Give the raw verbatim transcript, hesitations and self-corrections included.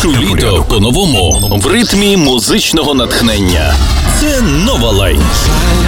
Відчуй літо по-новому в ритмі музичного натхнення. Це Nova Light.